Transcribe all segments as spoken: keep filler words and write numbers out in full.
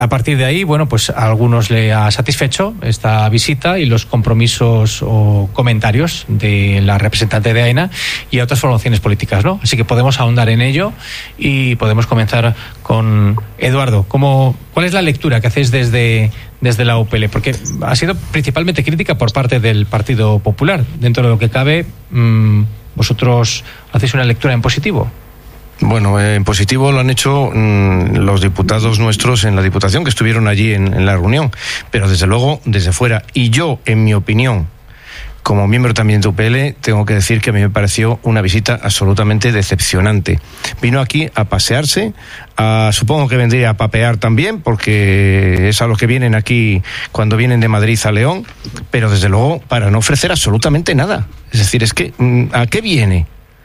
A partir de ahí, bueno, pues a algunos le ha satisfecho esta visita y los compromisos o comentarios de la representante de AENA y a otras formaciones políticas, ¿no? Así que podemos ahondar en ello y podemos comenzar con Eduardo. ¿Cómo, ¿Cuál es la lectura que hacéis desde, desde la U P L? Porque ha sido principalmente crítica por parte del Partido Popular. Dentro de lo que cabe, mmm, ¿vosotros hacéis una lectura en positivo? Bueno, eh, en positivo lo han hecho mmm, los diputados nuestros en la Diputación, que estuvieron allí en, en la reunión, pero desde luego desde fuera. Y yo, en mi opinión, como miembro también de U P L, tengo que decir que a mí me pareció una visita absolutamente decepcionante. Vino aquí a pasearse, a, supongo que vendría a papear también, porque es a los que vienen aquí cuando vienen de Madrid a León, pero desde luego para no ofrecer absolutamente nada. Es decir, es que ¿a qué viene?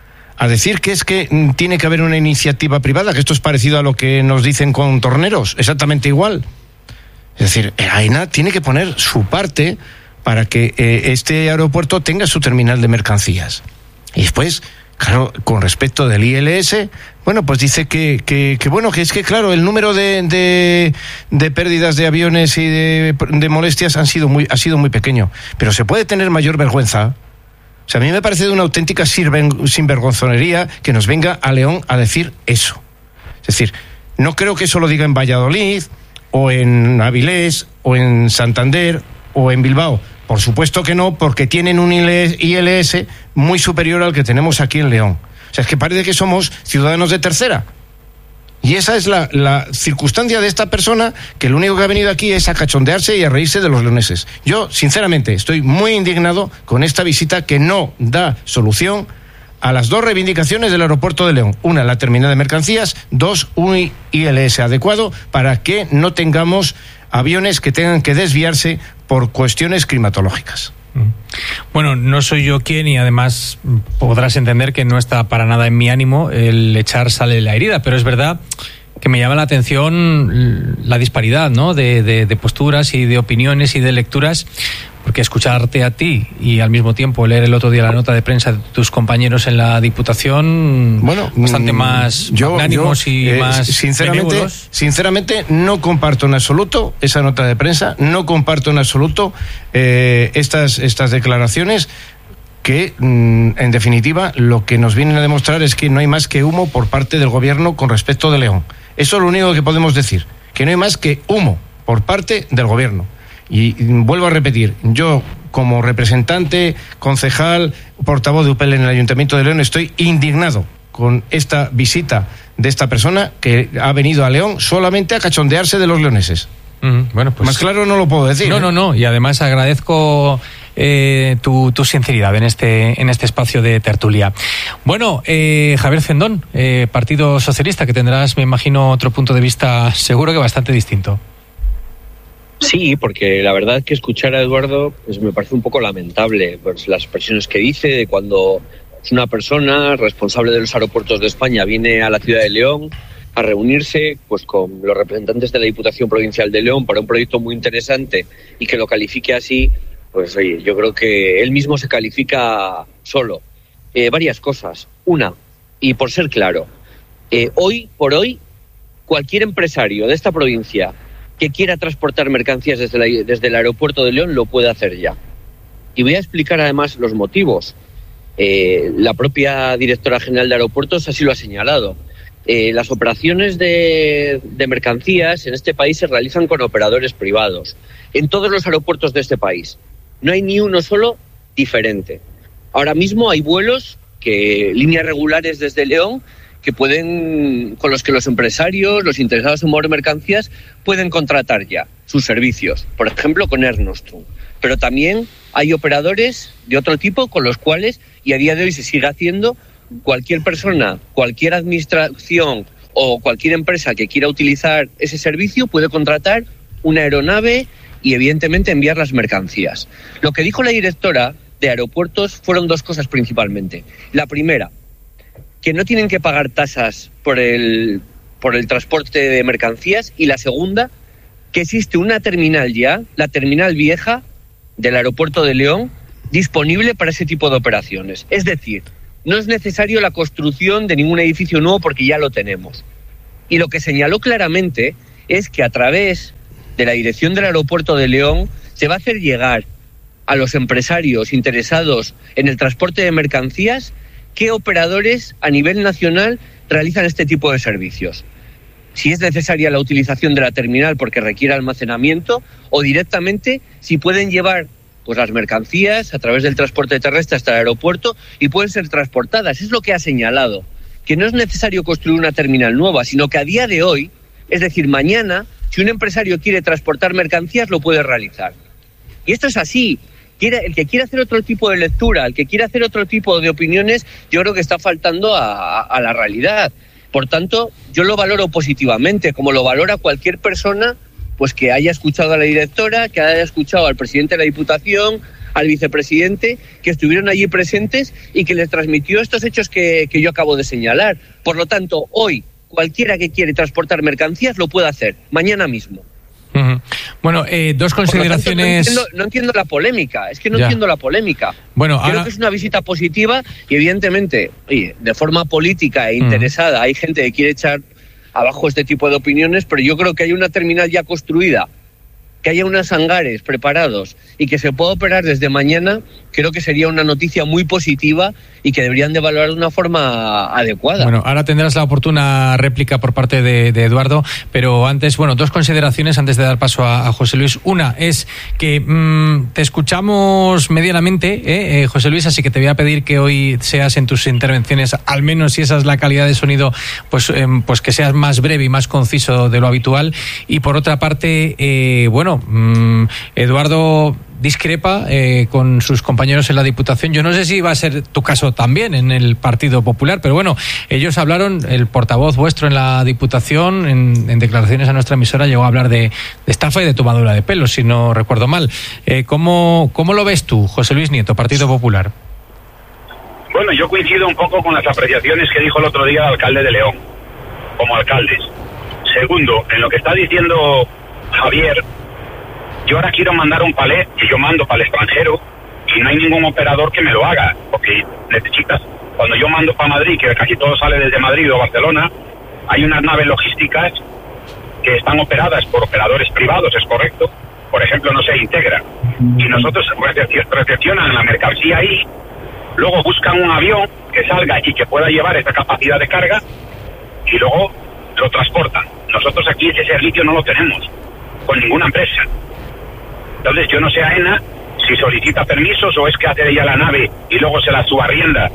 A decir que es que tiene que haber una iniciativa privada, que esto es parecido a lo que nos dicen con Torneros, exactamente igual. Es decir, AENA tiene que poner su parte para que eh, este aeropuerto tenga su terminal de mercancías. Y después, claro, con respecto del I L S, bueno, pues dice que, que, que bueno, que es que claro, el número de, de, de pérdidas de aviones y de, de molestias han sido muy, ha sido muy pequeño. Pero se puede tener mayor vergüenza. O sea, a mí me parece de una auténtica sinvergonzonería que nos venga a León a decir eso. Es decir, no creo que eso lo diga en Valladolid, o en Avilés, o en Santander, o en Bilbao. Por supuesto que no, porque tienen un I L S muy superior al que tenemos aquí en León. O sea, es que parece que somos ciudadanos de tercera. Y esa es la, la circunstancia de esta persona, que lo único que ha venido aquí es a cachondearse y a reírse de los leoneses. Yo, sinceramente, estoy muy indignado con esta visita que no da solución a las dos reivindicaciones del aeropuerto de León. Una, la terminal de mercancías. Dos, un I L S adecuado para que no tengamos aviones que tengan que desviarse por cuestiones climatológicas. Bueno, no soy yo quien, y además podrás entender que no está para nada en mi ánimo el echar sal en la herida, pero es verdad que me llama la atención la disparidad, ¿no?, de, de, de posturas y de opiniones y de lecturas, porque escucharte a ti y al mismo tiempo leer el otro día la nota de prensa de tus compañeros en la Diputación, bueno, bastante más yo, magnánimos yo, y eh, más sinceramente, benévolos. Sinceramente no comparto en absoluto esa nota de prensa, no comparto en absoluto eh, estas, estas declaraciones que, en definitiva, lo que nos vienen a demostrar es que no hay más que humo por parte del gobierno con respecto de León. Eso es lo único que podemos decir, que no hay más que humo por parte del gobierno. Y vuelvo a repetir, yo como representante, concejal, portavoz de U P L en el Ayuntamiento de León, estoy indignado con esta visita de esta persona que ha venido a León solamente a cachondearse de los leoneses. Mm, bueno, pues más claro no lo puedo decir. No, ¿eh? no, no, y además agradezco eh, tu, tu sinceridad en este, en este espacio de tertulia. Bueno, eh, Javier Cendón, eh, Partido Socialista, que tendrás, me imagino, otro punto de vista seguro que bastante distinto. Sí, porque la verdad que escuchar a Eduardo pues me parece un poco lamentable, pues las expresiones que dice de cuando una persona responsable de los aeropuertos de España viene a la ciudad de León a reunirse pues con los representantes de la Diputación Provincial de León para un proyecto muy interesante y que lo califique así, pues oye, yo creo que él mismo se califica solo. Eh, varias cosas. Una, y por ser claro, eh, hoy por hoy cualquier empresario de esta provincia que quiera transportar mercancías desde, la, desde el aeropuerto de León lo puede hacer ya. Y voy a explicar además los motivos. Eh, la propia directora general de aeropuertos así lo ha señalado. Eh, las operaciones de, de mercancías en este país se realizan con operadores privados, en todos los aeropuertos de este país. No hay ni uno solo diferente. Ahora mismo hay vuelos, que líneas regulares desde León, que pueden, con los que los empresarios, los interesados en mover mercancías, pueden contratar ya sus servicios, por ejemplo con Air Nostrum. Pero también hay operadores de otro tipo con los cuales, y a día de hoy se sigue haciendo, cualquier persona, cualquier administración o cualquier empresa que quiera utilizar ese servicio puede contratar una aeronave y evidentemente enviar las mercancías. Lo que dijo la directora de aeropuertos fueron dos cosas principalmente. La primera, que no tienen que pagar tasas por el, por el transporte de mercancías, y la segunda, que existe una terminal ya, la terminal vieja del aeropuerto de León, disponible para ese tipo de operaciones. Es decir, no es necesario la construcción de ningún edificio nuevo porque ya lo tenemos. Y lo que señaló claramente es que a través de la dirección del aeropuerto de León se va a hacer llegar a los empresarios interesados en el transporte de mercancías qué operadores a nivel nacional realizan este tipo de servicios. Si es necesaria la utilización de la terminal porque requiere almacenamiento, o directamente si pueden llevar pues las mercancías a través del transporte terrestre hasta el aeropuerto y pueden ser transportadas. Es lo que ha señalado, que no es necesario construir una terminal nueva, sino que a día de hoy, es decir, mañana, si un empresario quiere transportar mercancías, lo puede realizar. Y esto es así. Quiere, el que quiere hacer otro tipo de lectura, el que quiere hacer otro tipo de opiniones, yo creo que está faltando a, a, a la realidad. Por tanto, yo lo valoro positivamente, como lo valora cualquier persona pues que haya escuchado a la directora, que haya escuchado al presidente de la Diputación, al vicepresidente, que estuvieron allí presentes y que les transmitió estos hechos que, que yo acabo de señalar. Por lo tanto, hoy, cualquiera que quiere transportar mercancías lo puede hacer, mañana mismo. Uh-huh. Bueno, eh, dos consideraciones... Tanto, no, entiendo, no entiendo la polémica, es que no ya. entiendo la polémica. Bueno, Creo ahora... que es una visita positiva y evidentemente, oye, de forma política e interesada, uh-huh. hay gente que quiere echar abajo este tipo de opiniones, pero yo creo que hay una terminal ya construida, que haya unos hangares preparados y que se pueda operar desde mañana, creo que sería una noticia muy positiva y que deberían de valorar de una forma adecuada. Bueno, ahora tendrás la oportuna réplica por parte de, de Eduardo, pero antes, bueno, dos consideraciones antes de dar paso a, a José Luis. Una es que mmm, te escuchamos medianamente, ¿eh? Eh, José Luis, así que te voy a pedir que hoy seas en tus intervenciones, al menos si esa es la calidad de sonido, pues, eh, pues que seas más breve y más conciso de lo habitual. Y por otra parte, eh, bueno, mmm, Eduardo discrepa eh, con sus compañeros en la Diputación. Yo no sé si va a ser tu caso también en el Partido Popular, pero bueno, ellos hablaron, el portavoz vuestro en la Diputación, en, en declaraciones a nuestra emisora, llegó a hablar de, de estafa y de tomadura de pelo, si no recuerdo mal. Eh, ¿cómo, ¿Cómo lo ves tú, José Luis Nieto, Partido Popular? Bueno, yo coincido un poco con las apreciaciones que dijo el otro día el alcalde de León, como alcaldes. Segundo, en lo que está diciendo Javier, yo ahora quiero mandar un palé que yo mando para el extranjero y no hay ningún operador que me lo haga, porque necesitas, cuando yo mando para Madrid, que casi todo sale desde Madrid o Barcelona, hay unas naves logísticas que están operadas por operadores privados, es correcto, por ejemplo, no sé, Integra, y nosotros recepcionan la mercancía ahí, luego buscan un avión que salga y que pueda llevar esa capacidad de carga y luego lo transportan. Nosotros aquí ese servicio no lo tenemos con ninguna empresa. Entonces yo no sé AENA si solicita permisos o es que hace ella la nave y luego se la subarrienda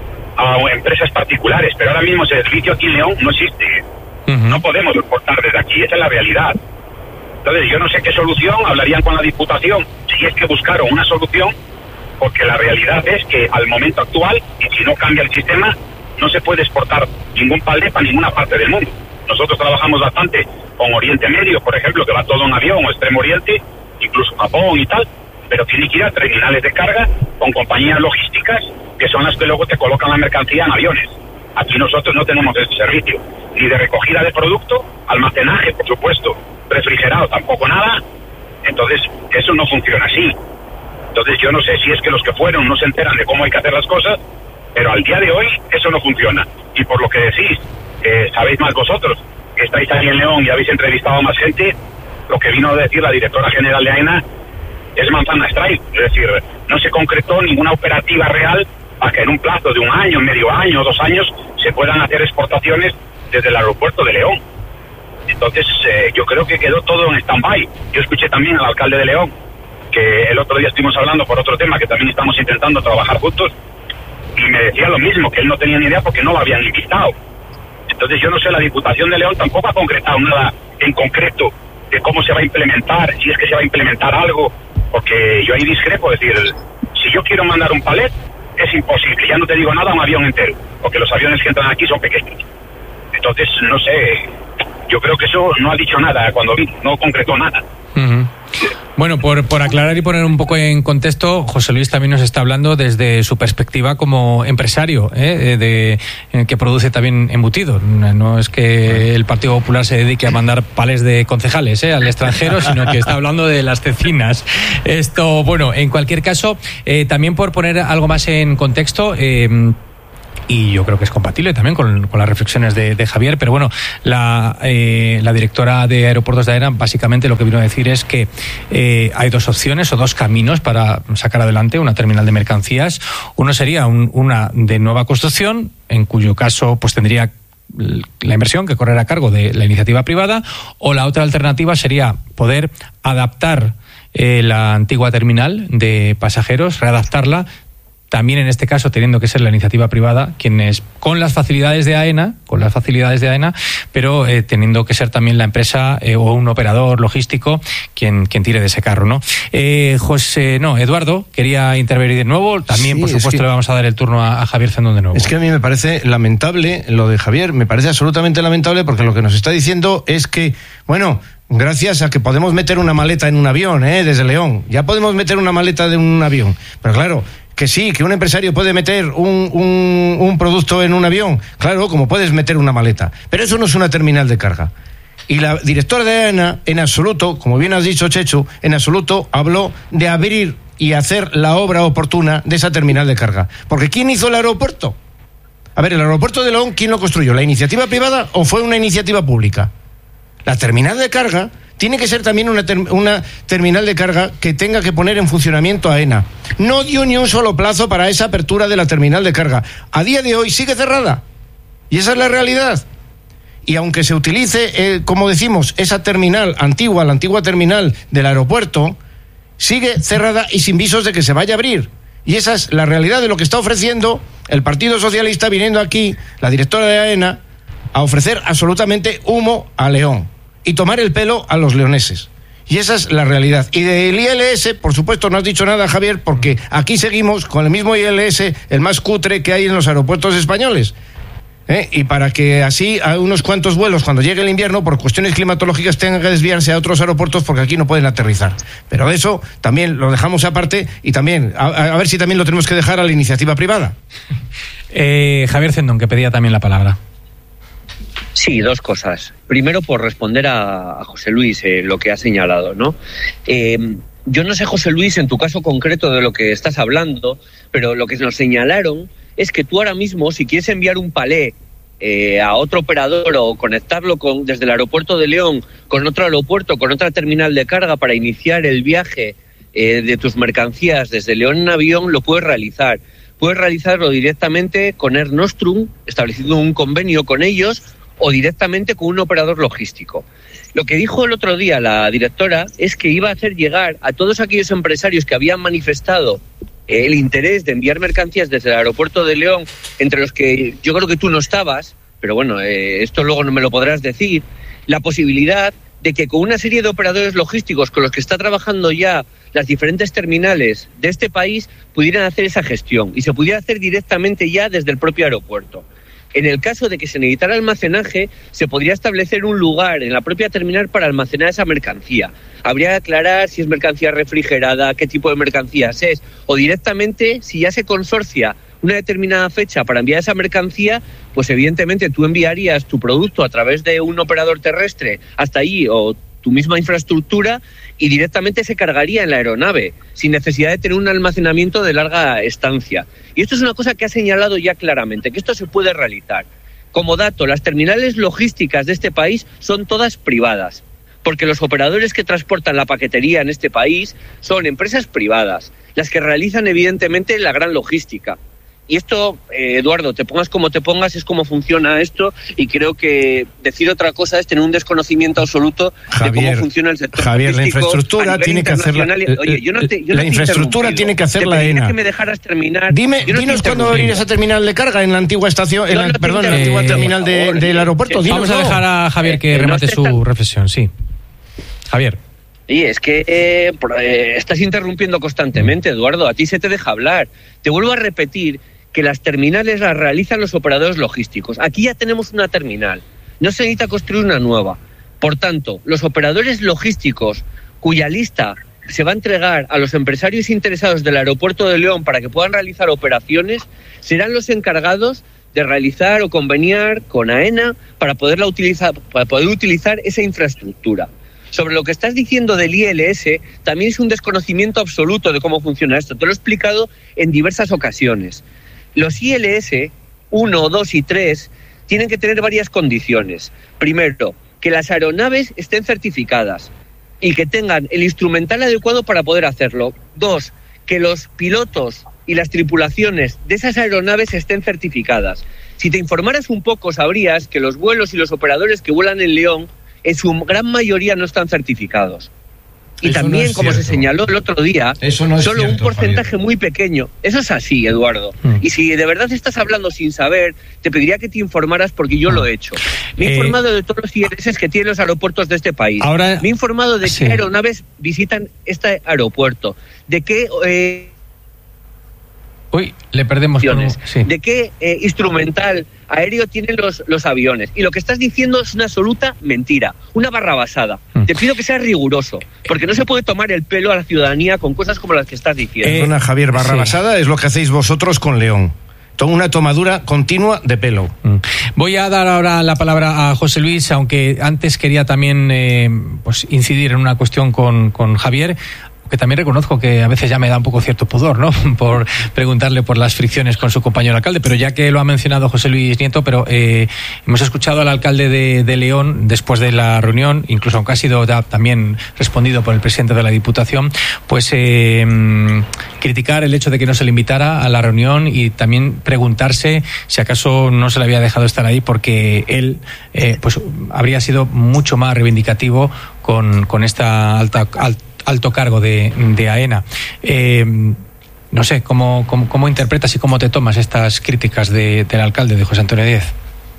a empresas particulares, pero ahora mismo ese servicio aquí en León no existe. Uh-huh. No podemos exportar desde aquí, esa es la realidad. Entonces yo no sé qué solución, hablarían con la Diputación si es que buscaron una solución, porque la realidad es que al momento actual, y si no cambia el sistema, no se puede exportar ningún palé para ninguna parte del mundo. Nosotros trabajamos bastante con Oriente Medio, por ejemplo, que va todo en avión, o Extremo Oriente, incluso Japón y tal, pero tiene que ir a terminales de carga con compañías logísticas que son las que luego te colocan la mercancía en aviones. Aquí nosotros no tenemos ese servicio, ni de recogida de producto, almacenaje, por supuesto, refrigerado, tampoco nada. Entonces, eso no funciona así. Entonces, yo no sé si es que los que fueron no se enteran de cómo hay que hacer las cosas, pero al día de hoy eso no funciona. Y por lo que decís, eh, sabéis más vosotros, que estáis ahí en León y habéis entrevistado a más gente, lo que vino a decir la directora general de AENA es manzana strike, es decir, no se concretó ninguna operativa real para que en un plazo de un año, medio año, dos años, se puedan hacer exportaciones desde el aeropuerto de León. Entonces, eh, yo creo que quedó todo en stand-by. Yo escuché también al alcalde de León, que el otro día estuvimos hablando por otro tema, que también estamos intentando trabajar juntos, y me decía lo mismo, que él no tenía ni idea porque no lo habían invitado. Entonces, yo no sé, la Diputación de León tampoco ha concretado nada en concreto de cómo se va a implementar, si es que se va a implementar algo, porque yo ahí discrepo, es decir, si yo quiero mandar un palet, es imposible, ya no te digo nada, un avión entero, porque los aviones que entran aquí son pequeños. Entonces, no sé, yo creo que eso no ha dicho nada cuando vi, no concretó nada. Uh-huh. Bueno, por, por aclarar y poner un poco en contexto, José Luis también nos está hablando desde su perspectiva como empresario, ¿eh? de, de que produce también embutido. No es que el Partido Popular se dedique a mandar palés de concejales ¿eh? al extranjero, sino que está hablando de las cecinas. Esto, bueno, en cualquier caso, eh, también por poner algo más en contexto, eh, y yo creo que es compatible también con, con las reflexiones de, de Javier, pero bueno, la, eh, la directora de Aeropuertos de AENA básicamente lo que vino a decir es que eh, hay dos opciones o dos caminos para sacar adelante una terminal de mercancías. Uno sería un, una de nueva construcción, en cuyo caso pues tendría la inversión que correrá a cargo de la iniciativa privada, o la otra alternativa sería poder adaptar eh, la antigua terminal de pasajeros, readaptarla, también en este caso teniendo que ser la iniciativa privada quienes, con las facilidades de AENA, con las facilidades de AENA, pero eh, teniendo que ser también la empresa eh, o un operador logístico quien, quien tire de ese carro, ¿no? Eh, José, no, Eduardo quería intervenir de nuevo, también sí, por supuesto que le vamos a dar el turno a, a Javier Cendón de nuevo. Es que a mí me parece lamentable lo de Javier, me parece absolutamente lamentable, porque lo que nos está diciendo es que, bueno, gracias a que podemos meter una maleta en un avión, ¿eh? Desde León, ya podemos meter una maleta de un avión, pero claro, que sí, que un empresario puede meter un, un, un producto en un avión, claro, como puedes meter una maleta, pero eso no es una terminal de carga. Y la directora de AENA, en absoluto, como bien has dicho, Chechu, en absoluto habló de abrir y hacer la obra oportuna de esa terminal de carga. Porque ¿quién hizo el aeropuerto? A ver, el aeropuerto de León, ¿quién lo construyó? ¿La iniciativa privada o fue una iniciativa pública? La terminal de carga tiene que ser también una, ter- una terminal de carga que tenga que poner en funcionamiento AENA. No dio ni un solo plazo para esa apertura de la terminal de carga. A día de hoy sigue cerrada. Y esa es la realidad. Y aunque se utilice, eh, como decimos, esa terminal antigua, la antigua terminal del aeropuerto, sigue cerrada y sin visos de que se vaya a abrir. Y esa es la realidad de lo que está ofreciendo el Partido Socialista, viniendo aquí, la directora de AENA, a ofrecer absolutamente humo a León y tomar el pelo a los leoneses. Y esa es la realidad. Y del I L S, por supuesto, no has dicho nada, Javier, porque aquí seguimos con el mismo I L S, el más cutre que hay en los aeropuertos españoles. ¿Eh? Y para que así a unos cuantos vuelos, cuando llegue el invierno, por cuestiones climatológicas, tengan que desviarse a otros aeropuertos porque aquí no pueden aterrizar. Pero eso también lo dejamos aparte y también, a, a ver si también lo tenemos que dejar a la iniciativa privada. Eh, Javier Cendón, que pedía también la palabra. Sí, dos cosas. Primero, por responder a, a José Luis eh, lo que ha señalado, ¿no? Eh, yo no sé, José Luis, en tu caso concreto de lo que estás hablando, pero lo que nos señalaron es que tú ahora mismo, si quieres enviar un palé eh, a otro operador o conectarlo con, desde el aeropuerto de León con otro aeropuerto, con otra terminal de carga para iniciar el viaje eh, de tus mercancías desde León en avión, lo puedes realizar. Puedes realizarlo directamente con Air Nostrum, estableciendo un convenio con ellos, o directamente con un operador logístico. Lo que dijo el otro día la directora es que iba a hacer llegar a todos aquellos empresarios que habían manifestado eh, el interés de enviar mercancías desde el aeropuerto de León, entre los que yo creo que tú no estabas, pero bueno, eh, esto luego no me lo podrás decir, la posibilidad de que con una serie de operadores logísticos con los que está trabajando ya las diferentes terminales de este país pudieran hacer esa gestión y se pudiera hacer directamente ya desde el propio aeropuerto. En el caso de que se necesitara almacenaje, se podría establecer un lugar en la propia terminal para almacenar esa mercancía. Habría que aclarar si es mercancía refrigerada, qué tipo de mercancías es, o directamente, si ya se consorcia una determinada fecha para enviar esa mercancía, pues evidentemente tú enviarías tu producto a través de un operador terrestre hasta allí o tu misma infraestructura y directamente se cargaría en la aeronave, sin necesidad de tener un almacenamiento de larga estancia. Y esto es una cosa que ha señalado ya claramente, que esto se puede realizar. Como dato, las terminales logísticas de este país son todas privadas, porque los operadores que transportan la paquetería en este país son empresas privadas, las que realizan evidentemente la gran logística. Y esto, eh, Eduardo, te pongas como te pongas, es como funciona esto, y creo que decir otra cosa es tener un desconocimiento absoluto Javier, de cómo funciona el sector Javier, turístico. La infraestructura tiene que hacer la, Oye, yo no te, yo la no infraestructura tiene que hacer la AENA. Que me dejaras terminar. Dime, no dinos cuándo va a abrir esa terminal de carga en la antigua estación, en no, la, no perdón, en la antigua eh, terminal de, favor, del aeropuerto. Sí, vamos a dejar a Javier que eh, remate no su tan... reflexión, sí. Javier. Sí, es que eh, eh, estás interrumpiendo constantemente, Eduardo. A ti se te deja hablar. Te vuelvo a repetir que las terminales las realizan los operadores logísticos. Aquí ya tenemos una terminal, no se necesita construir una nueva. Por tanto, los operadores logísticos cuya lista se va a entregar a los empresarios interesados del aeropuerto de León para que puedan realizar operaciones, serán los encargados de realizar o conveniar con AENA para poderla utilizar, para poder utilizar esa infraestructura. Sobre lo que estás diciendo del I L S, también es un desconocimiento absoluto de cómo funciona esto. Te lo he explicado en diversas ocasiones. Los I L S uno, dos y tres tienen que tener varias condiciones. Primero, que las aeronaves estén certificadas y que tengan el instrumental adecuado para poder hacerlo. Dos, que los pilotos y las tripulaciones de esas aeronaves estén certificadas. Si te informaras un poco, sabrías que los vuelos y los operadores que vuelan en León, en su gran mayoría no están certificados. Y eso también, no como cierto. se señaló el otro día, eso no es solo cierto, un porcentaje Javier. muy pequeño. Eso es así, Eduardo. Mm. Y si de verdad estás hablando sin saber, te pediría que te informaras porque yo mm. lo he hecho. Me he eh, informado de todos los I R S que tienen los aeropuertos de este país. Ahora, Me he informado de sí. qué aeronaves visitan este aeropuerto, de qué... Eh, Uy, le perdemos con un... sí. ¿De qué eh, instrumental aéreo tienen los, los aviones? Y lo que estás diciendo es una absoluta mentira, una barrabasada. Mm. Te pido que seas riguroso, porque no se puede tomar el pelo a la ciudadanía con cosas como las que estás diciendo. Eh, Dona Javier, barrabasada sí. es lo que hacéis vosotros con León. Una tomadura continua de pelo. Mm. Voy a dar ahora la palabra a José Luis, aunque antes quería también eh, pues incidir en una cuestión con, con Javier, que también reconozco que a veces ya me da un poco cierto pudor, ¿no? Por preguntarle por las fricciones con su compañero alcalde, pero ya que lo ha mencionado José Luis Nieto, pero eh, hemos escuchado al alcalde de, de León después de la reunión, incluso aunque ha sido ya también respondido por el presidente de la Diputación, pues eh, criticar el hecho de que no se le invitara a la reunión y también preguntarse si acaso no se le había dejado estar ahí porque él eh, pues habría sido mucho más reivindicativo con, con esta alta, alta alto cargo de, de AENA. Eh, no sé, ¿cómo, cómo, ¿cómo interpretas y cómo te tomas estas críticas de, del alcalde, de José Antonio Díez?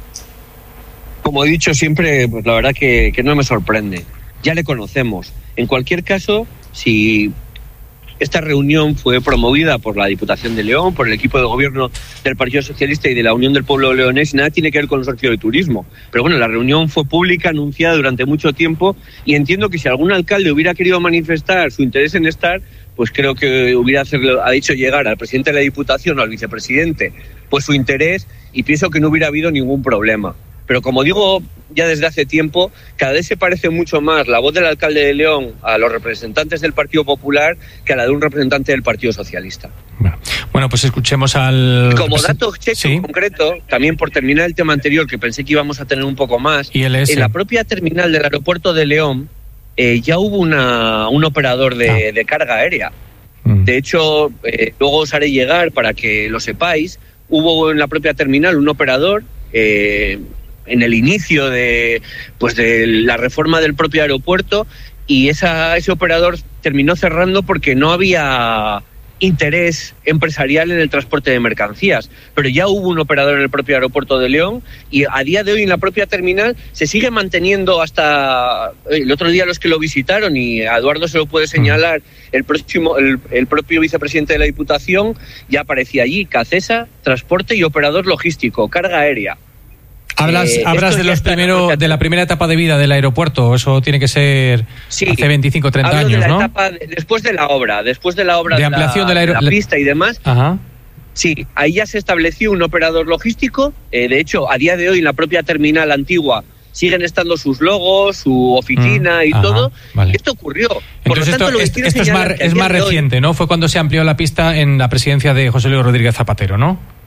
Como he dicho siempre, pues la verdad que, que no me sorprende. Ya le conocemos. En cualquier caso, si esta reunión fue promovida por la Diputación de León, por el equipo de gobierno del Partido Socialista y de la Unión del Pueblo Leonés, nada tiene que ver con el consorcio de turismo. Pero bueno, la reunión fue pública, anunciada durante mucho tiempo, y entiendo que si algún alcalde hubiera querido manifestar su interés en estar, pues creo que hubiera hacerlo, ha dicho llegar al presidente de la Diputación o al vicepresidente pues su interés, y pienso que no hubiera habido ningún problema. Pero como digo ya desde hace tiempo, cada vez se parece mucho más la voz del alcalde de León a los representantes del Partido Popular que a la de un representante del Partido Socialista. Bueno, bueno pues escuchemos al... Como dato checo ¿Sí? concreto, también por terminar el tema anterior, que pensé que íbamos a tener un poco más, ¿Y en la propia terminal del aeropuerto de León eh, ya hubo una, un operador de, ah. de carga aérea. Mm. De hecho, eh, luego os haré llegar para que lo sepáis, hubo en la propia terminal un operador... Eh, en el inicio de pues de la reforma del propio aeropuerto, y esa, ese operador terminó cerrando porque no había interés empresarial en el transporte de mercancías. Pero ya hubo un operador en el propio aeropuerto de León, y a día de hoy en la propia terminal se sigue manteniendo hasta el otro día los que lo visitaron, y a Eduardo se lo puede señalar, el próximo el, el propio vicepresidente de la Diputación ya aparecía allí: Cacesa, transporte y operador logístico, carga aérea. Hablas, eh, hablas de los primero, de la primera etapa de vida del aeropuerto. Eso tiene que ser sí, hace veinticinco o treinta años, de la ¿no? Etapa de, después de la obra, después de la obra de, de ampliación la, de la, aer... de la pista y demás. Ajá. Sí, ahí ya se estableció un operador logístico. Eh, de hecho, a día de hoy en la propia terminal antigua siguen estando sus logos, su oficina mm, y ajá, todo. Vale. Esto ocurrió. Por Entonces lo tanto, esto, lo esto es más, es más reciente, hoy, ¿no? Fue cuando se amplió la pista en la presidencia de José Luis Rodríguez Zapatero, ¿no?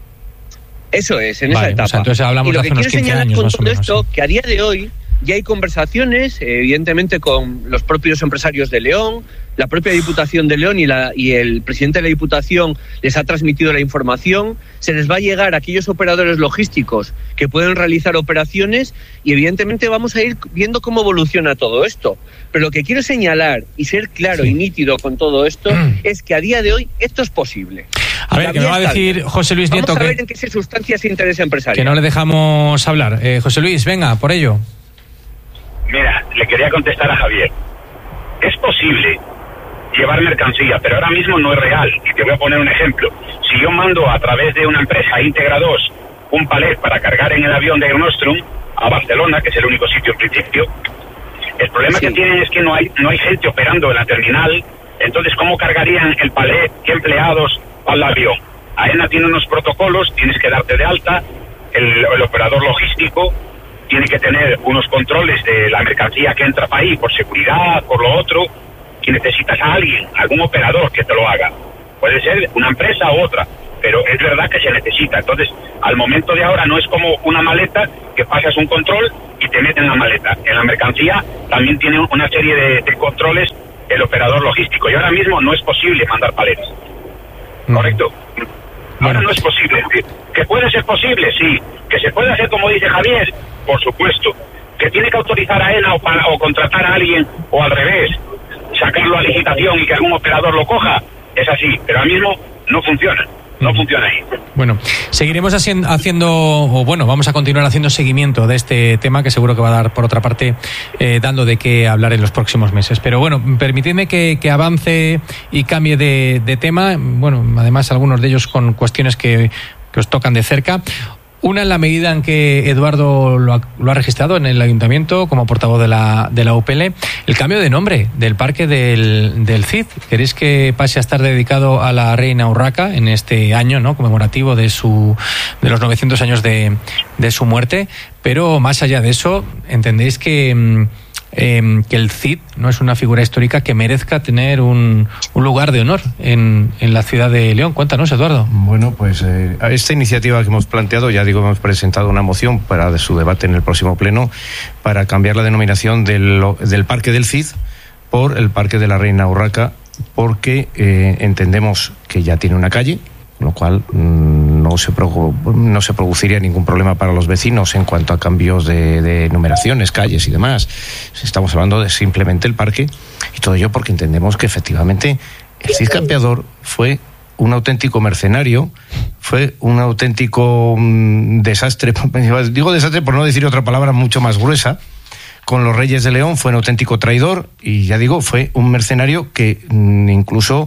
Eso es, en vale, esa etapa. O sea, entonces hablamos y lo de hace unos quince años con más todo o menos. Esto, Sí. Que a día de hoy ya hay conversaciones, evidentemente, con los propios empresarios de León, la propia Diputación de León y, la, y el presidente de la Diputación les ha transmitido la información. Se les va a llegar a aquellos operadores logísticos que pueden realizar operaciones, y evidentemente vamos a ir viendo cómo evoluciona todo esto. Pero lo que quiero señalar y ser claro sí. y nítido con todo esto mm. es que a día de hoy esto es posible. A ver, que me va a decir José Luis Nieto. Vamos a ver que, en qué circunstancias interés empresarial. Que no le dejamos hablar. Eh, José Luis, venga, por ello. Mira, le quería contestar a Javier. Es posible llevar mercancía, pero ahora mismo no es real. Y te voy a poner un ejemplo. Si yo mando a través de una empresa, Integra dos, un palet para cargar en el avión de Air Nostrum a Barcelona, que es el único sitio en principio, el problema sí. que tienen es que no hay, no hay gente operando en la terminal. Entonces, ¿cómo cargarían el palet? ¿Qué empleados al avión? AENA tiene unos protocolos, tienes que darte de alta, el, el operador logístico tiene que tener unos controles de la mercancía que entra para ahí, por seguridad, por lo otro, y necesitas a alguien, algún operador que te lo haga. Puede ser una empresa u otra. pero es verdad que se necesita. Entonces, al momento de ahora no es como una maleta que pasas un control y te meten la maleta. En la mercancía también tiene una serie de, de controles el operador logístico, y ahora mismo no es posible mandar paletas. Mm. ¿Correcto? Ahora no es posible. ¿Que puede ser posible? Sí. ¿Que se puede hacer como dice Javier? Por supuesto. ¿Que tiene que autorizar a AENA o, para, o contratar a alguien, o al revés, sacarlo a licitación y que algún operador lo coja? Es así, pero ahora mismo no funciona. No funciona ahí. Bueno, seguiremos haciendo, haciendo, o bueno, vamos a continuar haciendo seguimiento de este tema, que seguro que va a dar, por otra parte, eh, dando de qué hablar en los próximos meses. Pero bueno, permitidme que, que avance y cambie de, de tema. Bueno, además algunos de ellos con cuestiones que, que os tocan de cerca. Una, en la medida en que Eduardo lo ha, lo ha registrado en el Ayuntamiento como portavoz de la, de la U P L, el cambio de nombre del parque del, del Cid. ¿Queréis que pase a estar dedicado a la reina Urraca en este año, ¿no?, conmemorativo de su de los novecientos años de, de su muerte? Pero más allá de eso, ¿entendéis que... Eh, que el Cid no es una figura histórica que merezca tener un, un lugar de honor en, en la ciudad de León? Cuéntanos, Eduardo. Bueno, pues eh, a esta iniciativa que hemos planteado, ya digo, hemos presentado una moción para su debate en el próximo pleno para cambiar la denominación del, del Parque del Cid por el Parque de la Reina Urraca, porque eh, entendemos que ya tiene una calle, con lo cual mmm, no se pro, no se produciría ningún problema para los vecinos en cuanto a cambios de, de numeraciones, calles y demás. Estamos hablando de simplemente el parque, y todo ello porque entendemos que efectivamente el Cid Campeador fue un auténtico mercenario, fue un auténtico mmm, desastre, digo desastre por no decir otra palabra mucho más gruesa, con los Reyes de León. Fue un auténtico traidor y, ya digo, fue un mercenario que mmm, incluso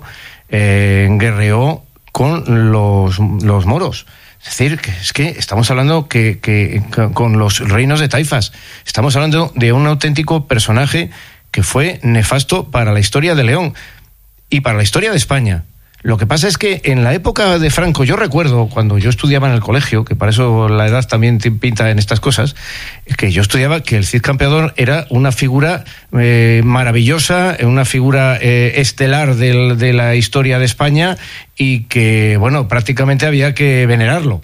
eh, guerreó con los, los moros. Es decir, que es que estamos hablando que, que con los reinos de taifas, estamos hablando de un auténtico personaje que fue nefasto para la historia de León y para la historia de España. Lo que pasa es que en la época de Franco, yo recuerdo cuando yo estudiaba en el colegio, que para eso la edad también pinta en estas cosas, que yo estudiaba que el Cid Campeador era una figura eh, maravillosa, una figura eh, estelar del, de la historia de España, y que, bueno, prácticamente había que venerarlo.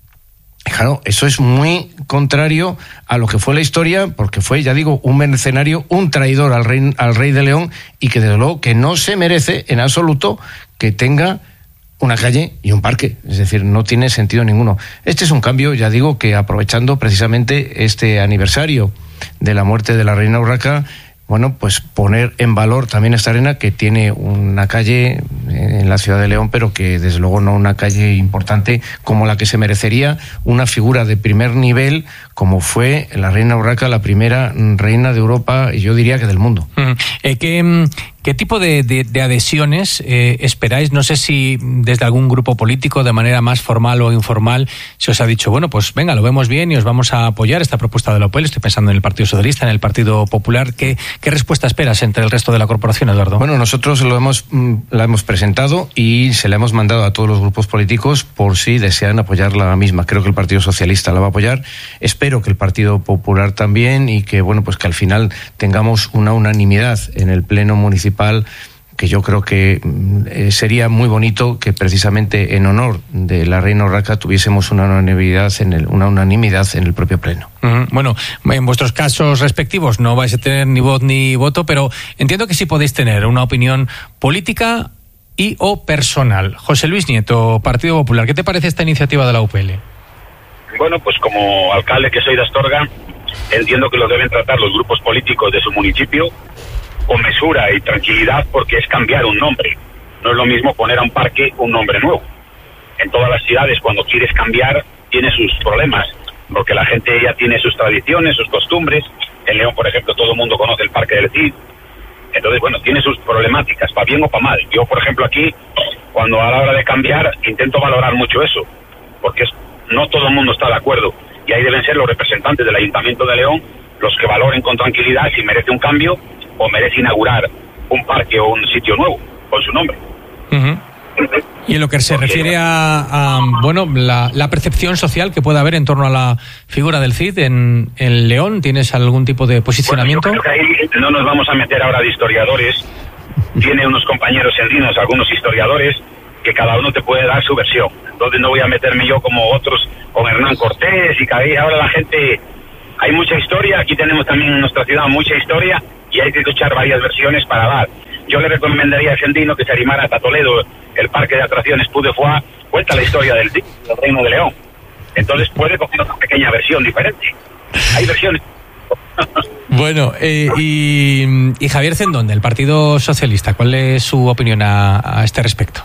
Claro, eso es muy contrario a lo que fue la historia, porque fue, ya digo, un mercenario, un traidor al rey, al rey de León, y que desde luego que no se merece en absoluto que tenga una calle y un parque. Es decir, no tiene sentido ninguno. Este es un cambio, ya digo, que aprovechando precisamente este aniversario de la muerte de la reina Urraca, bueno, pues poner en valor también esta arena, que tiene una calle en la ciudad de León, pero que desde luego no una calle importante como la que se merecería una figura de primer nivel como fue la reina Urraca, la primera reina de Europa y yo diría que del mundo. Mm. Eh, ¿qué, ¿Qué tipo de, de, de adhesiones eh, esperáis? No sé si desde algún grupo político, de manera más formal o informal, se os ha dicho, bueno, pues venga, lo vemos bien y os vamos a apoyar esta propuesta de la U P L. Estoy pensando en el Partido Socialista, en el Partido Popular. ¿Qué, qué respuesta esperas entre el resto de la corporación, Eduardo? Bueno, nosotros lo hemos, la hemos presentado y se la hemos mandado a todos los grupos políticos por si desean apoyar la misma. Creo que el Partido Socialista la va a apoyar. Espero que el Partido Popular también, y que, bueno, pues que al final tengamos una unanimidad en el Pleno Municipal, que yo creo que eh, sería muy bonito que precisamente en honor de la reina Urraca tuviésemos una unanimidad en el, una unanimidad en el propio pleno. Uh-huh. Bueno, en vuestros casos respectivos no vais a tener ni voz ni voto, pero entiendo que sí podéis tener una opinión política y o personal. José Luis Nieto, Partido Popular, ¿qué te parece esta iniciativa de la U P L? Bueno, pues como alcalde que soy de Astorga, entiendo que lo deben tratar los grupos políticos de su municipio con mesura y tranquilidad, porque es cambiar un nombre. No es lo mismo poner a un parque un nombre nuevo. En todas las ciudades, cuando quieres cambiar, tiene sus problemas, porque la gente ya tiene sus tradiciones, sus costumbres. En León, por ejemplo, todo el mundo conoce el Parque del Cid. Entonces, bueno, tiene sus problemáticas, para bien o para mal. Yo, por ejemplo, aquí, cuando a la hora de cambiar, intento valorar mucho eso, porque es, no todo el mundo está de acuerdo, y ahí deben ser los representantes del Ayuntamiento de León los que valoren con tranquilidad si merece un cambio o merece inaugurar un parque o un sitio nuevo con su nombre. Uh-huh. Y en lo que se Porque, refiere a, a bueno la, la percepción social que pueda haber en torno a la figura del Cid en, en León, ¿tienes algún tipo de posicionamiento? Bueno, yo creo que ahí no nos vamos a meter ahora de historiadores. Tiene unos compañeros endinos, algunos historiadores, que cada uno te puede dar su versión. Entonces no voy a meterme yo como otros con Hernán Cortés y cada vez ahora la gente, hay mucha historia, aquí tenemos también en nuestra ciudad mucha historia y hay que escuchar varias versiones para dar. Yo le recomendaría a Sendino que se animara hasta Toledo, el parque de atracciones Puy de Foix, cuenta la historia del, del Reino de León. Entonces puede coger una pequeña versión diferente. Hay versiones. Bueno, eh, y, y Javier Cendón, del Partido Socialista, ¿cuál es su opinión a, a este respecto?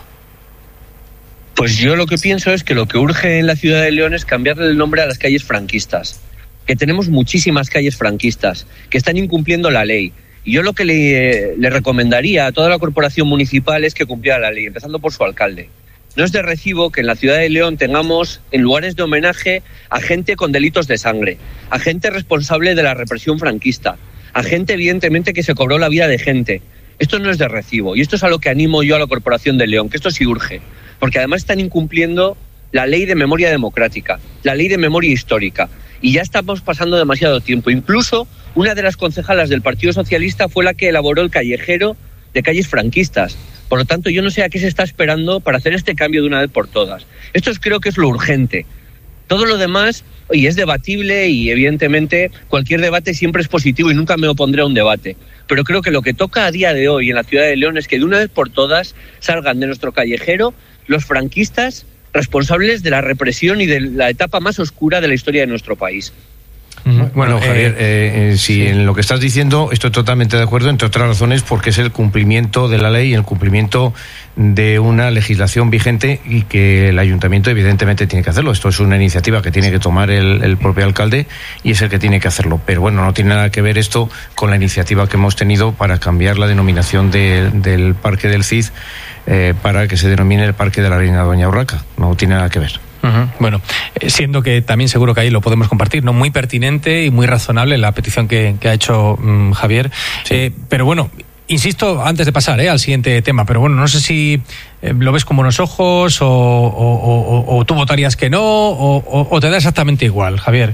Pues yo lo que pienso es que lo que urge en la ciudad de León es cambiarle el nombre a las calles franquistas, que tenemos muchísimas calles franquistas que están incumpliendo la ley. Y yo lo que le, le recomendaría a toda la corporación municipal es que cumpliera la ley, empezando por su alcalde. No es de recibo que en la ciudad de León tengamos en lugares de homenaje a gente con delitos de sangre, a gente responsable de la represión franquista, a gente evidentemente que se cobró la vida de gente. Esto no es de recibo y esto es a lo que animo yo a la Corporación de León, que esto sí urge, porque además están incumpliendo la ley de memoria democrática, la ley de memoria histórica, y ya estamos pasando demasiado tiempo. Incluso una de las concejalas del Partido Socialista fue la que elaboró el callejero de calles franquistas. Por lo tanto, yo no sé a qué se está esperando para hacer este cambio de una vez por todas. Esto es, creo que es lo urgente. Todo lo demás, oye, es debatible y evidentemente cualquier debate siempre es positivo y nunca me opondré a un debate. Pero creo que lo que toca a día de hoy en la ciudad de León es que de una vez por todas salgan de nuestro callejero los franquistas responsables de la represión y de la etapa más oscura de la historia de nuestro país. Bueno, bueno eh, Javier, eh, eh, si sí. En lo que estás diciendo estoy totalmente de acuerdo, entre otras razones porque es el cumplimiento de la ley y el cumplimiento de una legislación vigente y que el ayuntamiento evidentemente tiene que hacerlo. Esto es una iniciativa que tiene que tomar el, el propio alcalde y es el que tiene que hacerlo. Pero bueno, no tiene nada que ver esto con la iniciativa que hemos tenido para cambiar la denominación de, del Parque del Cid eh, para que se denomine el Parque de la Reina Doña Urraca. No tiene nada que ver. Uh-huh. Bueno, siendo que también seguro que ahí lo podemos compartir, ¿no? Muy pertinente y muy razonable la petición que, que ha hecho um, Javier. Sí. Eh, pero bueno, insisto, antes de pasar eh, al siguiente tema, pero bueno, no sé si eh, lo ves con buenos ojos o, o, o, o tú votarías que no o, o, o te da exactamente igual, Javier.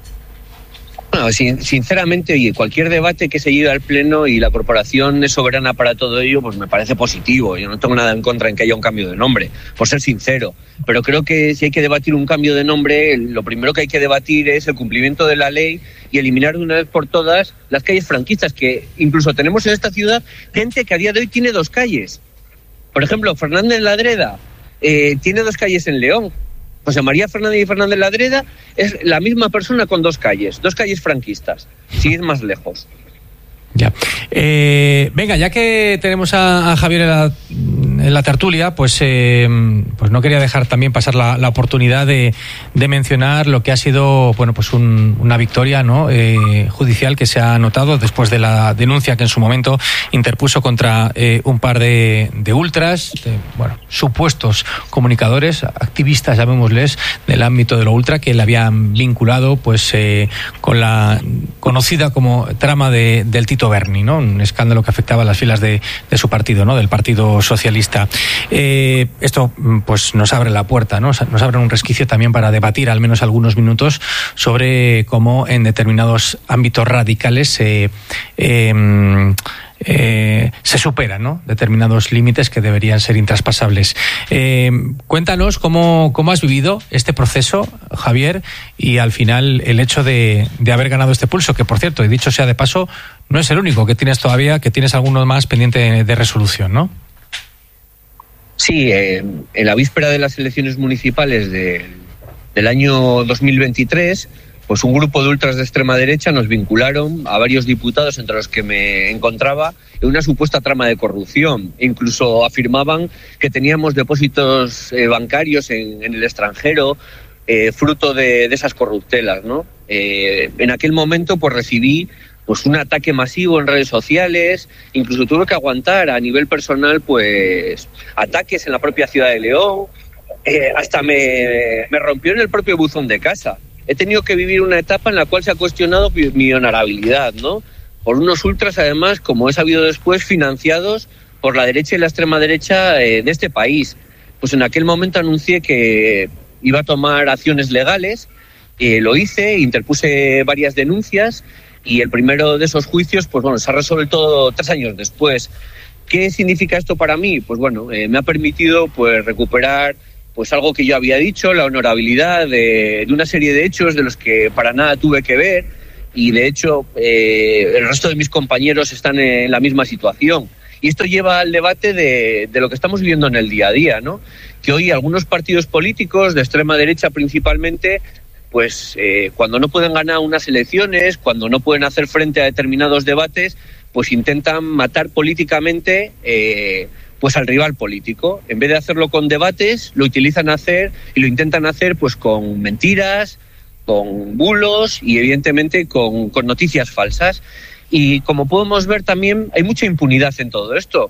Bueno, sinceramente, oye, cualquier debate que se lleve al Pleno y la corporación es soberana para todo ello, pues me parece positivo. Yo no tengo nada en contra en que haya un cambio de nombre, por ser sincero. Pero creo que si hay que debatir un cambio de nombre, lo primero que hay que debatir es el cumplimiento de la ley y eliminar de una vez por todas las calles franquistas, que incluso tenemos en esta ciudad gente que a día de hoy tiene dos calles. Por ejemplo, Fernández Ladreda eh, tiene dos calles en León. José María Fernández y Fernández Ladreda es la misma persona con dos calles, dos calles franquistas, sin ir más lejos. Ya. Eh, venga, ya que tenemos a, a Javier en la, en la tertulia, pues, eh, pues no quería dejar también pasar la, la oportunidad de, de mencionar lo que ha sido, bueno, pues un, una victoria, ¿no? eh, judicial que se ha notado después de la denuncia que en su momento interpuso contra eh, un par de, de ultras, de, bueno, supuestos comunicadores, activistas, llamémosles, del ámbito de lo ultra, que le habían vinculado, pues, eh, con la conocida como trama de, del Tito Berni, ¿no? Un escándalo que afectaba a las filas de, de su partido, ¿no? Del Partido Socialista. Eh, esto, pues, nos abre la puerta, ¿no? Nos abre un resquicio también para debatir al menos algunos minutos sobre cómo en determinados ámbitos radicales eh, eh, Eh, se superan, ¿no? Determinados límites que deberían ser intraspasables. Eh, cuéntanos cómo, cómo has vivido este proceso, Javier, y al final el hecho de, de haber ganado este pulso, que por cierto, y dicho sea de paso, no es el único que tienes todavía, que tienes alguno más pendiente de, de resolución, ¿no? Sí, eh, en la víspera de las elecciones municipales de, del año dos mil veintitrés, pues un grupo de ultras de extrema derecha nos vincularon a varios diputados, entre los que me encontraba, en una supuesta trama de corrupción. E incluso afirmaban que teníamos depósitos eh, bancarios en, en el extranjero, eh, fruto de, de esas corruptelas, ¿no? Eh, en aquel momento pues recibí pues un ataque masivo en redes sociales, incluso tuve que aguantar a nivel personal pues ataques en la propia ciudad de León, eh, hasta me, me rompió en el propio buzón de casa. He tenido que vivir una etapa en la cual se ha cuestionado mi honorabilidad, ¿no? Por unos ultras, además, como he sabido después, financiados por la derecha y la extrema derecha eh, de este país. Pues en aquel momento anuncié que iba a tomar acciones legales, eh, lo hice, interpuse varias denuncias y el primero de esos juicios, pues bueno, se ha resuelto tres años después. ¿Qué significa esto para mí? Pues bueno, eh, me ha permitido pues recuperar pues algo que yo había dicho, la honorabilidad de, de una serie de hechos de los que para nada tuve que ver, y de hecho eh, el resto de mis compañeros están en la misma situación. Y esto lleva al debate de, de lo que estamos viviendo en el día a día, ¿no? Que hoy algunos partidos políticos, de extrema derecha principalmente, pues eh, cuando no pueden ganar unas elecciones, cuando no pueden hacer frente a determinados debates, pues intentan matar políticamente eh, pues al rival político. En vez de hacerlo con debates, lo utilizan a hacer y lo intentan hacer pues con mentiras, con bulos y evidentemente con, con noticias falsas. Y como podemos ver también hay mucha impunidad en todo esto.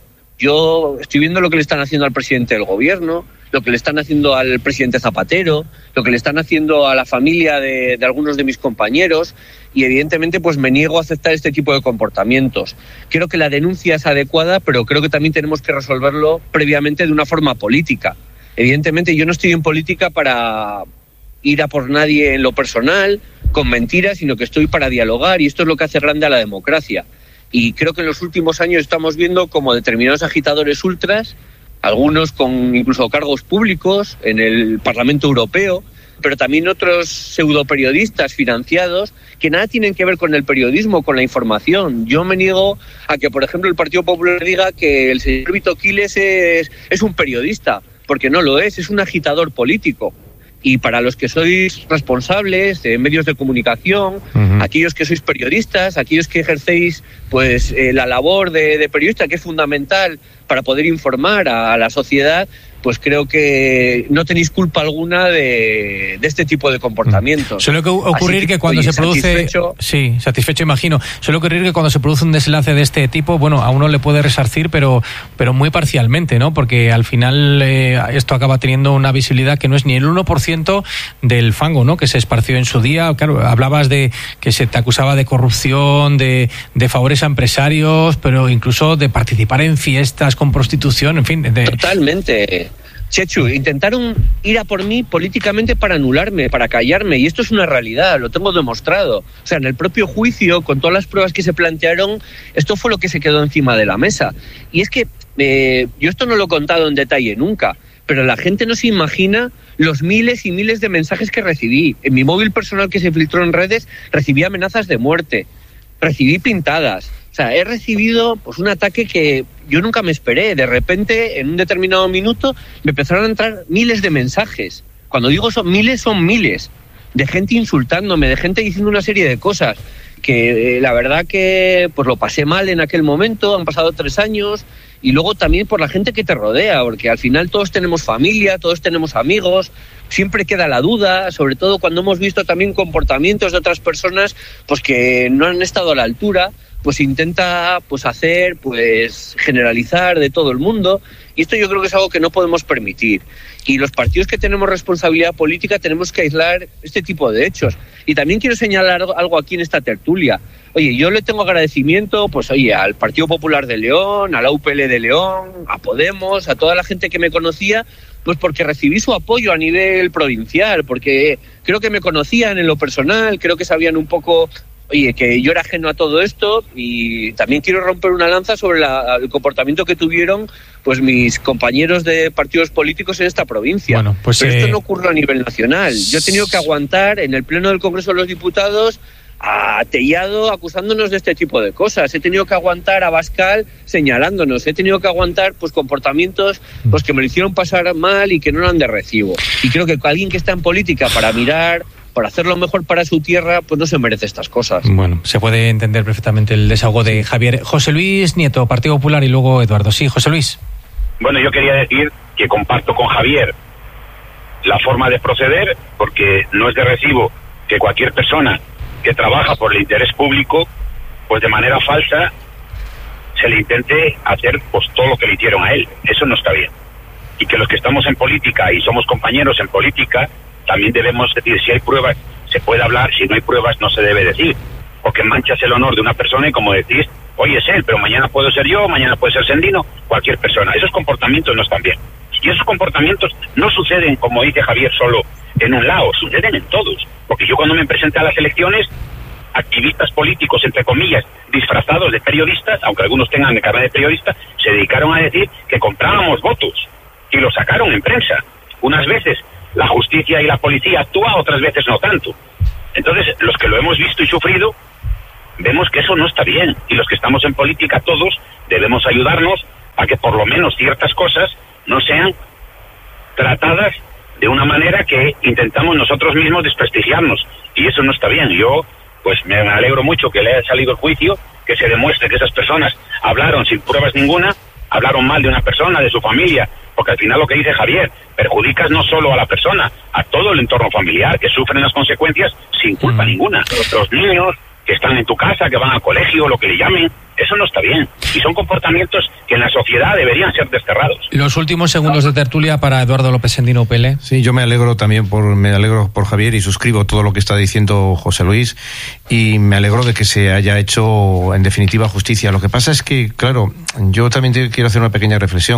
Yo estoy viendo lo que le están haciendo al presidente del gobierno, lo que le están haciendo al presidente Zapatero, lo que le están haciendo a la familia de, de algunos de mis compañeros, y evidentemente pues me niego a aceptar este tipo de comportamientos. Creo que la denuncia es adecuada, pero creo que también tenemos que resolverlo previamente de una forma política. Evidentemente yo no estoy en política para ir a por nadie en lo personal, con mentiras, sino que estoy para dialogar, y esto es lo que hace grande a la democracia. Y creo que en los últimos años estamos viendo como determinados agitadores ultras, algunos con incluso cargos públicos en el Parlamento Europeo, pero también otros pseudoperiodistas financiados que nada tienen que ver con el periodismo, con la información. Yo me niego a que, por ejemplo, el Partido Popular diga que el señor Vito Quiles es, es un periodista, porque no lo es, es un agitador político. Y para los que sois responsables de medios de comunicación, uh-huh. aquellos que sois periodistas, aquellos que ejercéis pues eh, la labor de, de periodista, que es fundamental para poder informar a, a la sociedad, pues creo que no tenéis culpa alguna de, de este tipo de comportamientos. Suele ocurrir que, que cuando oye, se produce... Satisfecho... Sí, satisfecho imagino. Suele ocurrir que cuando se produce un desenlace de este tipo, bueno, a uno le puede resarcir, pero, pero muy parcialmente, ¿no? Porque al final eh, esto acaba teniendo una visibilidad que no es ni el uno por ciento del fango, ¿no? Que se esparció en su día. Claro, hablabas de que se te acusaba de corrupción, de, de favores a empresarios, pero incluso de participar en fiestas con prostitución, en fin. De... Totalmente. Chechu, intentaron ir a por mí políticamente para anularme, para callarme, y esto es una realidad, lo tengo demostrado. O sea, en el propio juicio, con todas las pruebas que se plantearon, esto fue lo que se quedó encima de la mesa. Y es que eh, yo esto no lo he contado en detalle nunca, pero la gente no se imagina los miles y miles de mensajes que recibí. En mi móvil personal que se filtró en redes, recibí amenazas de muerte, recibí pintadas. O sea, he recibido pues un ataque que yo nunca me esperé. De repente, en un determinado minuto, me empezaron a entrar miles de mensajes. Cuando digo son miles, son miles. De gente insultándome, de gente diciendo una serie de cosas. Que eh, la verdad que pues lo pasé mal en aquel momento, han pasado tres años. Y luego también por la gente que te rodea, porque al final todos tenemos familia, todos tenemos amigos. Siempre queda la duda, sobre todo cuando hemos visto también comportamientos de otras personas pues que no han estado a la altura. Pues intenta pues hacer, pues generalizar de todo el mundo, y esto yo creo que es algo que no podemos permitir. Y los partidos que tenemos responsabilidad política tenemos que aislar este tipo de hechos. Y también quiero señalar algo aquí en esta tertulia. Oye, yo le tengo agradecimiento, pues oye, al Partido Popular de León, a la U P L de León, a Podemos, a toda la gente que me conocía, pues porque recibí su apoyo a nivel provincial, porque creo que me conocían en lo personal, creo que sabían un poco... Oye, que yo era ajeno a todo esto, y también quiero romper una lanza sobre la, el comportamiento que tuvieron pues mis compañeros de partidos políticos en esta provincia. Bueno, pues, Pero eh... esto no ocurre a nivel nacional. Yo he tenido que aguantar en el Pleno del Congreso de los Diputados a Tellado acusándonos de este tipo de cosas. He tenido que aguantar a Bascal señalándonos. He tenido que aguantar pues comportamientos pues que me lo hicieron pasar mal y que no eran de recibo. Y creo que alguien que está en política para mirar... para hacer lo mejor para su tierra, pues no se merece estas cosas. Bueno, se puede entender perfectamente el desahogo de Javier. José Luis Nieto, Partido Popular, y luego Eduardo. Sí, José Luis. Bueno, yo quería decir que comparto con Javier la forma de proceder, porque no es de recibo que cualquier persona que trabaja por el interés público, pues de manera falsa, se le intente hacer pues todo lo que le hicieron a él. Eso no está bien. Y que los que estamos en política y somos compañeros en política, también debemos decir, si hay pruebas se puede hablar, si no hay pruebas no se debe decir, porque manchas el honor de una persona y como decís, hoy es él, pero mañana puedo ser yo, mañana puede ser Sendino, cualquier persona. Esos comportamientos no están bien. Y esos comportamientos no suceden, como dice Javier, solo en un lado, suceden en todos. Porque yo cuando me presenté a las elecciones, activistas políticos, entre comillas, disfrazados de periodistas, aunque algunos tengan carnet de periodista, se dedicaron a decir que comprábamos votos y lo sacaron en prensa. Unas veces la justicia y la policía actúan, otras veces no tanto. Entonces, los que lo hemos visto y sufrido, vemos que eso no está bien. Y los que estamos en política, todos, debemos ayudarnos a que por lo menos ciertas cosas no sean tratadas de una manera que intentamos nosotros mismos desprestigiarnos. Y eso no está bien. Yo, pues me alegro mucho que le haya salido el juicio, que se demuestre que esas personas hablaron sin pruebas ninguna, hablaron mal de una persona, de su familia, porque al final lo que dice Javier, perjudicas no solo a la persona, a todo el entorno familiar, que sufren las consecuencias sin culpa mm. ninguna. Los niños que están en tu casa, que van al colegio, lo que le llamen, eso no está bien. Y son comportamientos que en la sociedad deberían ser desterrados. Los últimos segundos de tertulia para Eduardo López Endino U P L. Sí, yo me alegro también por, me alegro por Javier y suscribo todo lo que está diciendo José Luis, y me alegro de que se haya hecho en definitiva justicia. Lo que pasa es que, claro, yo también te, quiero hacer una pequeña reflexión.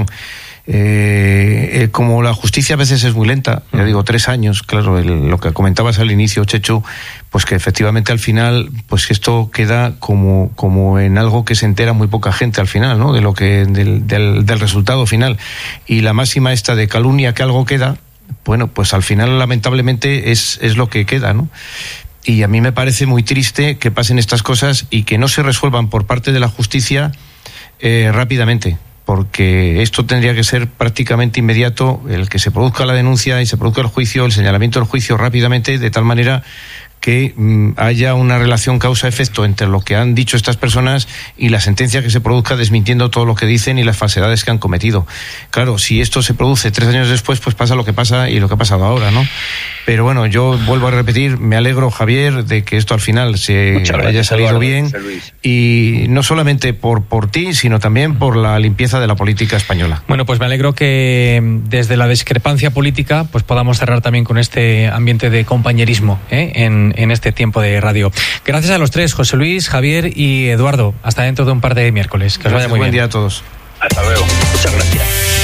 Eh, eh, como la justicia a veces es muy lenta, ya digo, tres años, claro, el, lo que comentabas al inicio, Chechu, pues que efectivamente al final, pues esto queda como, como en algo que se entera muy poca gente al final, ¿no? De lo que, del, del, del resultado final. Y la máxima esta de calumnia que algo queda, bueno, pues al final lamentablemente es, es lo que queda, ¿no? Y a mí me parece muy triste que pasen estas cosas y que no se resuelvan por parte de la justicia eh, rápidamente. Porque esto tendría que ser prácticamente inmediato, el que se produzca la denuncia y se produzca el juicio, el señalamiento del juicio rápidamente, de tal manera que mm, haya una relación causa-efecto entre lo que han dicho estas personas y la sentencia que se produzca, desmintiendo todo lo que dicen y las falsedades que han cometido. Claro, si esto se produce tres años después, pues pasa lo que pasa y lo que ha pasado ahora, ¿no? Pero bueno, yo vuelvo a repetir, me alegro, Javier, de que esto al final se haya salido bien, y no solamente por, por ti, sino también por la limpieza de la política española. Bueno, pues me alegro que desde la discrepancia política pues podamos cerrar también con este ambiente de compañerismo, ¿eh? en, en este tiempo de radio. Gracias a los tres, José Luis, Javier y Eduardo. Hasta dentro de un par de miércoles. Que os vaya muy bien. Buen día a todos. Hasta luego. Muchas gracias.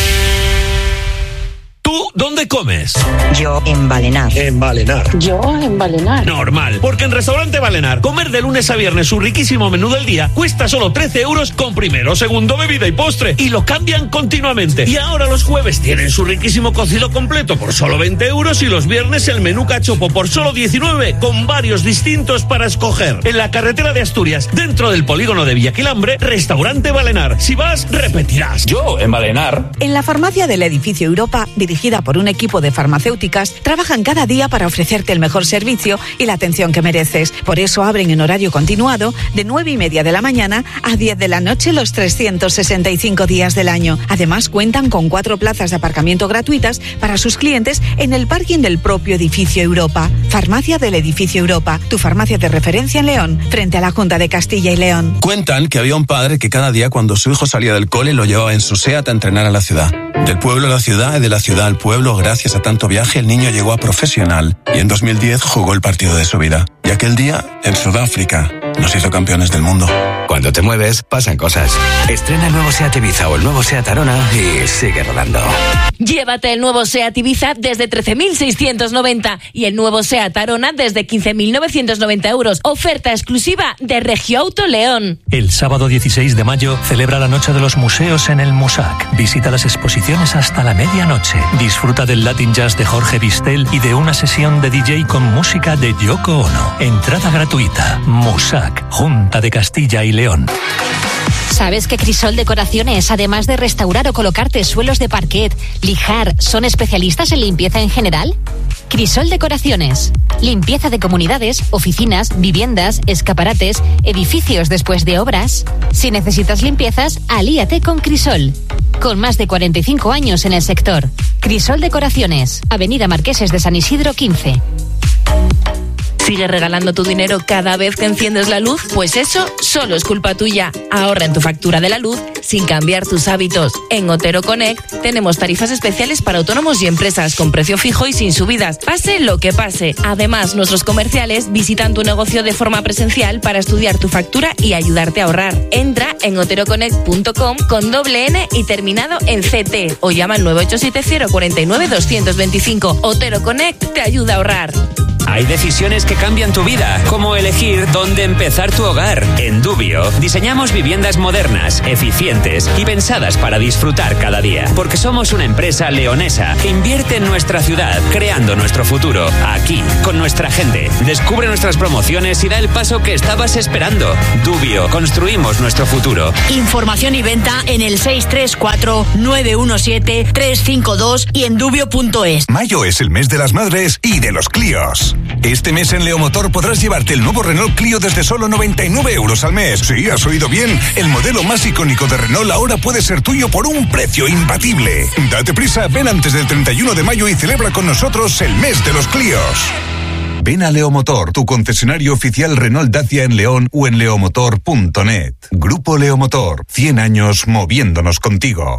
¿Tú dónde comes? Yo en Balenar. En Balenar. Yo en Balenar. Normal, porque en Restaurante Balenar, comer de lunes a viernes su riquísimo menú del día cuesta solo trece euros con primero, segundo, bebida y postre. Y lo cambian continuamente. Y ahora los jueves tienen su riquísimo cocido completo por solo veinte euros y los viernes el menú cachopo por solo diecinueve, con varios distintos para escoger. En la carretera de Asturias, dentro del polígono de Villaquilambre, Restaurante Balenar. Si vas, repetirás. Yo en Balenar. En la farmacia del edificio Europa, dirigida por un equipo de farmacéuticas, trabajan cada día para ofrecerte el mejor servicio y la atención que mereces. Por eso abren en horario continuado de nueve y media de la mañana a diez de la noche los trescientos sesenta y cinco días del año. Además, cuentan con cuatro plazas de aparcamiento gratuitas para sus clientes en el parking del propio edificio Europa. Farmacia del edificio Europa, tu farmacia de referencia en León, frente a la Junta de Castilla y León. Cuentan que había un padre que cada día cuando su hijo salía del cole lo llevaba en su SEAT a entrenar a la ciudad. Del pueblo a la ciudad y de la ciudad al pueblo, gracias a tanto viaje, el niño llegó a profesional y en dos mil diez jugó el partido de su vida. Y aquel día, en Sudáfrica, nos hizo campeones del mundo. Cuando te mueves, pasan cosas. Estrena el nuevo SEAT Ibiza o el nuevo SEAT Arona y sigue rodando. Llévate el nuevo SEAT Ibiza desde trece mil seiscientos noventa y el nuevo SEAT Arona desde quince mil novecientos noventa euros. Oferta exclusiva de Regioauto León. El sábado dieciséis de mayo celebra la Noche de los Museos en el Musac. Visita las exposiciones hasta la medianoche. Disfruta del Latin Jazz de Jorge Bistel y de una sesión de D J con música de Yoko Ono. Entrada gratuita. Musac, Junta de Castilla y León. ¿Sabes que Crisol Decoraciones, además de restaurar o colocarte suelos de parquet, lijar, son especialistas en limpieza en general? Crisol Decoraciones. Limpieza de comunidades, oficinas, viviendas, escaparates, edificios después de obras. Si necesitas limpiezas, alíate con Crisol. Con más de cuarenta y cinco años en el sector. Crisol Decoraciones. Avenida Marqueses de San Isidro quince. ¿Sigue regalando tu dinero cada vez que enciendes la luz? Pues eso solo es culpa tuya. Ahorra en tu factura de la luz sin cambiar tus hábitos. En Otero Connect tenemos tarifas especiales para autónomos y empresas con precio fijo y sin subidas, pase lo que pase. Además, nuestros comerciales visitan tu negocio de forma presencial para estudiar tu factura y ayudarte a ahorrar. Entra en otero connect punto com con doble N y terminado en C T o llama al nueve ocho siete cero cuatro nueve dos dos cinco. Otero Connect te ayuda a ahorrar. Hay decisiones que cambian tu vida, como elegir dónde empezar tu hogar. En Dubio, diseñamos viviendas modernas, eficientes y pensadas para disfrutar cada día. Porque somos una empresa leonesa que invierte en nuestra ciudad, creando nuestro futuro, aquí, con nuestra gente. Descubre nuestras promociones y da el paso que estabas esperando. Dubio, construimos nuestro futuro. Información y venta en el seis tres cuatro, nueve uno siete, tres cinco dos y en dubio punto es. Mayo es el mes de las madres y de los Clios. Este mes en Leomotor podrás llevarte el nuevo Renault Clio desde solo noventa y nueve euros al mes. Sí, has oído bien. El modelo más icónico de Renault ahora puede ser tuyo por un precio imbatible. Date prisa, ven antes del treinta y uno de mayo y celebra con nosotros el mes de los Clios. Ven a Leomotor, tu concesionario oficial Renault Dacia en León o en leomotor punto net. Grupo Leomotor, cien años moviéndonos contigo.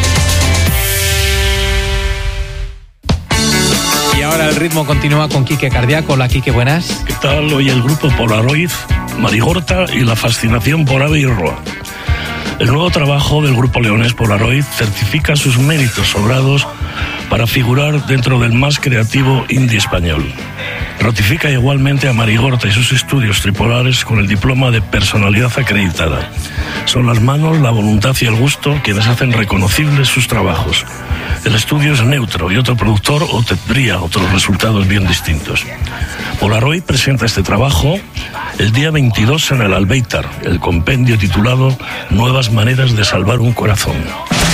Y ahora el ritmo continúa con Quique Cardíaco. Hola, Quique, buenas. ¿Qué tal? Hoy el grupo Polaroid, Marigorta y la fascinación por Ave y Roa. El nuevo trabajo del grupo leonés Polaroid certifica sus méritos sobrados para figurar dentro del más creativo indie español. Ratifica igualmente a Marigorta y sus estudios tripolares con el diploma de personalidad acreditada. Son las manos, la voluntad y el gusto quienes hacen reconocibles sus trabajos. El estudio es neutro y otro productor obtendría otros resultados bien distintos. Polaroid presenta este trabajo el día veintidós en el Albéitar, el compendio titulado Nuevas maneras de salvar un corazón.